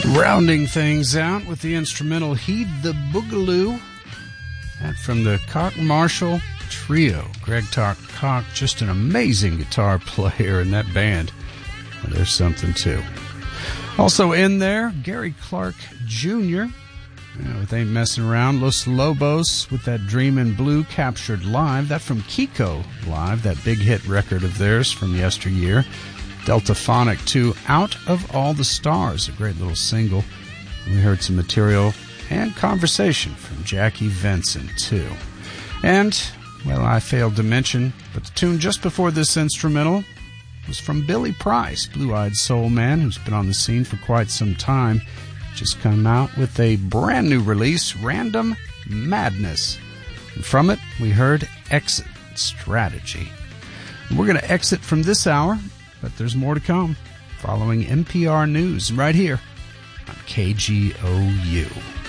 Rounding things out with the instrumental Heed the Boogaloo. That from the Cock Marshall Trio. Greg Cock, just an amazing guitar player in that band. Well, there's something too. Also in there, Gary Clark Jr. With Ain't Messing Around. Los Lobos with that Dream in Blue captured live. That from Kiko Live, that big hit record of theirs from yesteryear. Deltaphonic 2, Out of All the Stars, a great little single. We heard some material and conversation from Jackie Venson, too. And, well, I failed to mention, but the tune just before this instrumental was from Billy Price, blue-eyed soul man who's been on the scene for quite some time. Just come out with a brand new release, Random Madness. And from it, we heard Exit Strategy. And we're going to exit from this hour, but there's more to come following NPR News right here on KGOU.